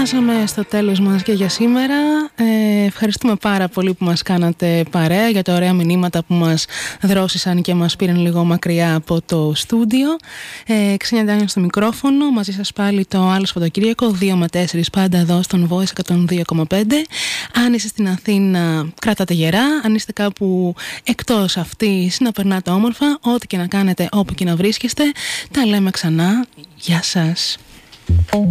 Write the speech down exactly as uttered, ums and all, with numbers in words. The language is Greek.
Φτάσαμε στο τέλος μας και για σήμερα. Ε, ευχαριστούμε πάρα πολύ που μας κάνατε παρέα, για τα ωραία μηνύματα που μας δρόσισαν και μας πήραν λίγο μακριά από το στούντιο. Ε, Ξένια Ντάνια στο μικρόφωνο, μαζί σας πάλι το άλλο Σαββατοκύριακο δύο με τέσσερις πάντα εδώ στον Voice εκατόν δύο κόμμα πέντε. Αν είστε στην Αθήνα, κρατάτε γερά. Αν είστε κάπου εκτός αυτής, να περνάτε όμορφα. Ό,τι και να κάνετε, όπου και να βρίσκεστε. Τα λέμε ξανά. Γεια σας.